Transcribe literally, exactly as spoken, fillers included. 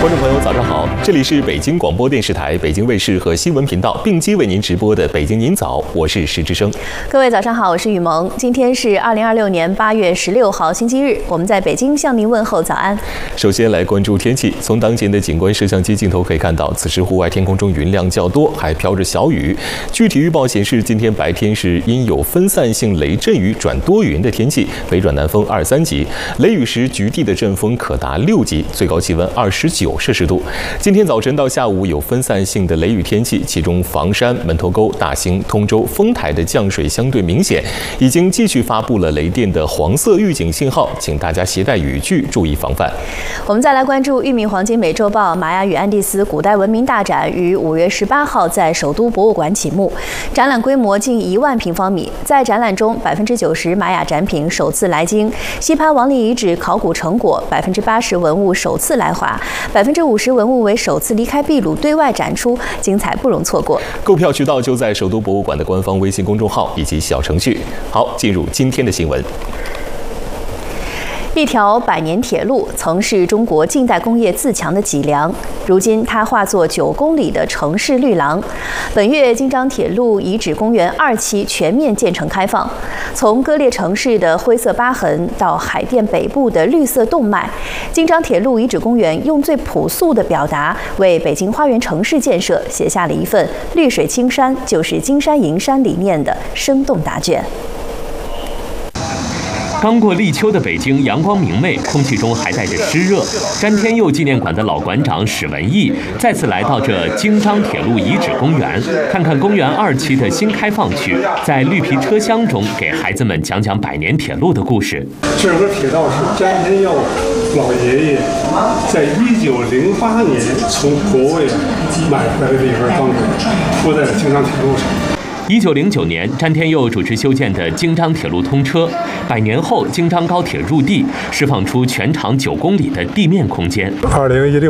观众朋友，早上好！这里是北京广播电视台、北京卫视和新闻频道并机为您直播的《北京您早》，我是石之声。 各位早上好，我是雨萌。今天是二零二六年八月十六号，星期日。我们在北京向您问候早安。 首先来关注天气，从当前的景观摄像机镜头可以看到，此时户外天空中云量较多，还飘着小雨。具体预报显示，今天白天是阴有分散性雷阵雨转多云的天气，北转南风二三级，雷雨时局地的阵风可达六级，最高气温二十九摄氏度。今天早晨到下午有分散性的雷雨天气，其中房山、门头沟、大兴、通州、丰台的降水相对明显，已经继续发布了雷电的黄色预警信号，请大家携带雨具，注意防范。 我们再来关注《玉米黄金美洲豹》玛雅与安第斯古代文明大展于五月十八号在首都博物馆启幕，展览规模近一万平方米。在展览中，百分之九十玛雅展品首次来京，西潘王陵遗址考古成果百分之八十文物首次来华，百分之五十文物为首次离开秘鲁对外展出，精彩不容错过。 购票渠道就在首都博物馆的官方微信公众号以及小程序。好，进入今天的新闻。 一条百年铁路曾是中国近代工业自强的脊梁，如今它化作九公里的城市绿廊。本月京张铁路遗址公园二期全面建成开放，从割裂城市的灰色疤痕到海淀北部的绿色动脉，京张铁路遗址公园用最朴素的表达，为北京花园城市建设写下了一份绿水青山就是金山银山理念的生动答卷。 刚过立秋的北京，阳光明媚，空气中还带着湿热。詹天佑纪念馆的老馆长史文义再次来到这京张铁路遗址公园，看看公园二期的新开放区，在绿皮车厢中给孩子们讲讲百年铁路的故事。 这个铁道是詹天佑老爷爷在一九零八年从国外买回来的一份钢轨，铺在了京张铁路上。 一九零九年，詹天佑主持修建的京张铁路通车，百年后京张高铁入地，释放出全长九公里的地面空间。 二零一六